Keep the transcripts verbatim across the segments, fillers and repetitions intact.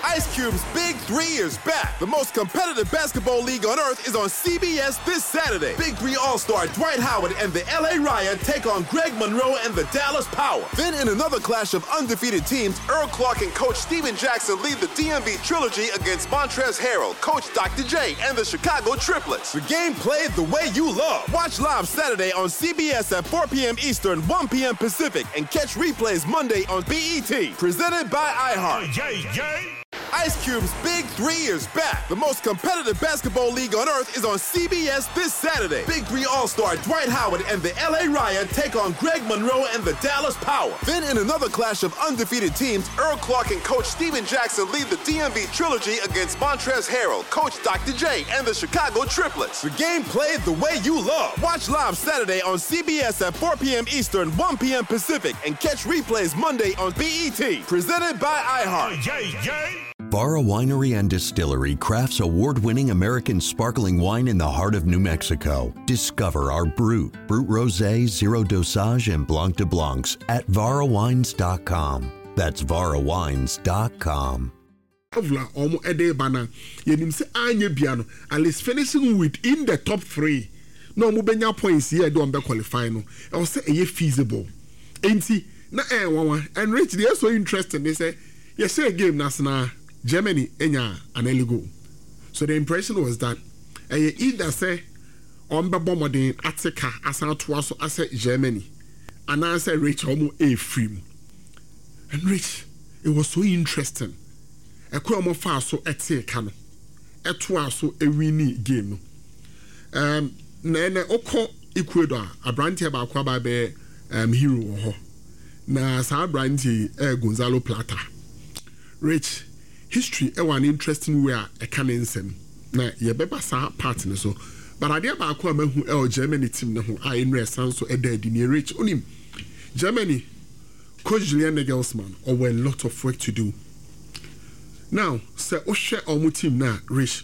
Ice Cube's Big Three is back. The most competitive basketball league on earth is on C B S this Saturday. Big Three All-Star Dwight Howard and the L A Ryan take on Greg Monroe and the Dallas Power. Then in another clash of undefeated teams, Earl Clark and Coach Steven Jackson lead the D M V trilogy against Montrezl Harrell, Coach Doctor J, and the Chicago Triplets. The game played the way you love. Watch live Saturday on C B S at four p.m. Eastern, one p.m. Pacific, and catch replays Monday on B E T. Presented by iHeart. Yay, yay. Ice Cube's Big Three is back. The most competitive basketball league on earth is on C B S this Saturday. Big Three All-Star Dwight Howard and the L A Ryan take on Greg Monroe and the Dallas Power. Then in another clash of undefeated teams, Earl Clark and Coach Steven Jackson lead the D M V trilogy against Montrezl Harrell, Coach Doctor J, and the Chicago Triplets. The game played the way you love. Watch live Saturday on C B S at four p.m. Eastern, one p.m. Pacific, and catch replays Monday on B E T. Presented by iHeart. Yay, yay. Barra Winery and Distillery crafts award-winning American sparkling wine in the heart of New Mexico. Discover our Brut, Brut Rosé, Zero Dosage, and Blanc de Blancs at vara wines dot com. That's vara wines dot com. Omo ede bana yenim se anye bia no at least finishing within the top three. No mo benya points here do be qualify no. I was say e feasible. Enti na eh one and Rich they are so interesting they say you say a game nasna Germany enya an early goal. So the impression was that uh, either say on the bombarding Attica as out to us as Germany and I said Rich almost a free. And Rich, it was so interesting. A quamo far so at say cano. A so a winning game. Um Nene Oko Ecuador, a brandy about Quababe um hero. Na sa brandy uh, Gonzalo Plata. Rich history e one interesting way a canon na ye beba sa part ne so but ade ba akwa mahu e o Germany team ne ho a in resan so e da di ne Rich onim Germany coach Julian Nagelsmann or a lot of work to do now say o hwe o team na Rich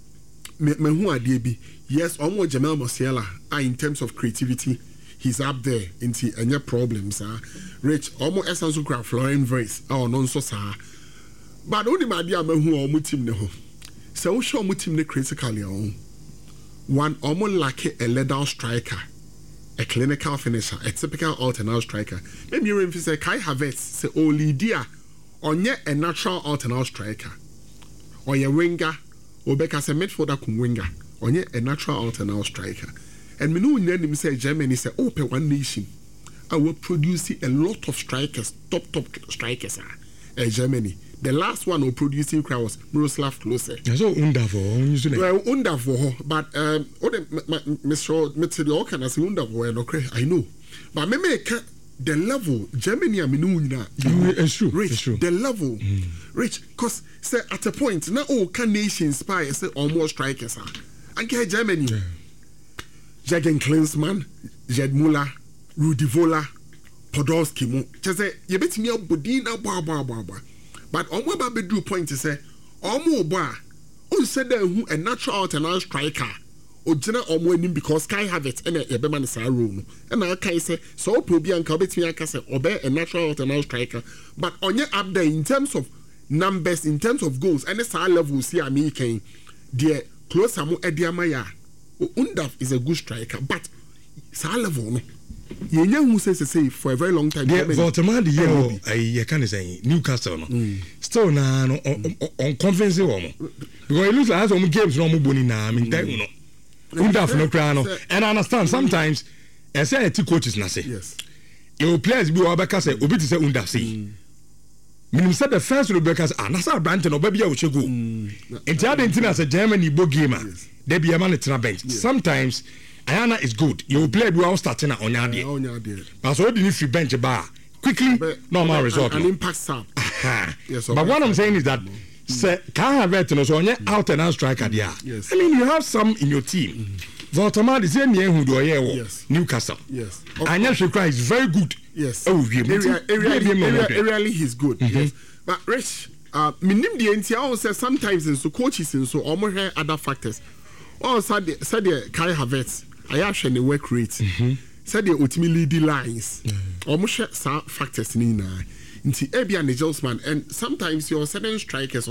me hu ade bi yes omo Jamal Musiala in terms of creativity he's up there into any problems ah Rich omo esanso gra Florian Wirtz oh no so sa. But only my dear man who are team ne ho. So show mu team ne critically on. One almost like a leader striker, a clinical finisher, a typical alternate striker. Let me remember say Kai Havertz say only dia on yet a natural alternate striker. Or your winger, or back as a midfielder cum winger, on yet a natural alternate striker. And me no name say Germany say open one nation. I will produce a lot of strikers, top top strikers are uh, Germany. The last one who producing crowd was Miroslav Klose. So wonderful, well, wonderful, but um, Mister Mister can I say wonderful? I know, but me make the level Germany. I mean, it's true. Rich, it's true. The level, mm. Rich, because say at a point now, all can nations spy say almost strikers are. And get Germany, yeah. Jürgen Klinsmann, Gerd Müller, Rudi Völler, Podolski. Mo, just say you bet me up, Budina, ba ba ba ba. But on what Baby Drew point to say, Omo Ba, who said that who a natural alternate striker, or general or winning because Kai Havertz and a Beman is a room. And I can say, so probably and Kabit me, I can say, obey a natural alternate striker. But on your up there in terms of numbers, in terms of goals, and it's high level, see, I'm making the close Samu Ediamaya. Undaf is a good striker, but it's high level. You know who says to say for a very long time. Yeah, Voldemort, you I can say Newcastle. No. Still, now on conference, because it looks like some games no more bonny now. I mean, that you know, Undaf no crown. And I understand sometimes, I say two coaches na say. Yes. Your players be Rebecca say, Obi to say Undaf say. Meaning said the first Rebecca say, ah, nasa Branton or baby I will go. In the other as a Germany book gamer, they be a man at the bench. Sometimes. Ayana is good. You play well starting on your day. But so if you bench a bar quickly, normal result. An impact sub. Yes, but what I'm saying is that say can't have it on your out and out striker there. Yes. I mean you have some in your team. Voldemort is in who do yes. Newcastle. Yes. And Yeshua is very good. Yes. Oh, really he's good. Mm-hmm. Yes. But Rich, uh, minim the N T L says sometimes in so coaches in so almost other factors. Oh, said said Kai Havertz. I actually work rate. Said the ultimately the lines. Almost some factors in nti Ebia and Nagelsmann and sometimes your certain strikers